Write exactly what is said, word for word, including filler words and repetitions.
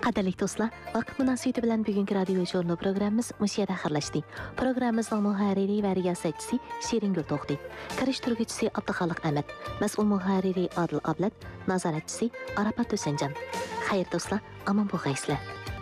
Qadirlik do'stlar, vaqt munosabati bilan bugungi radio jurnal programmamiz mush yerda xirlashdi. Programmamizning muharriri va riyosatchisi Shiringul To'xti, kirishtiruvchisi Abduxoliq Ahmad, mas'ul muharriri Adil Ablat, nazoratchisi Arafat Husanjon. Xayr do'stlar, aman bo'lgaysizlar.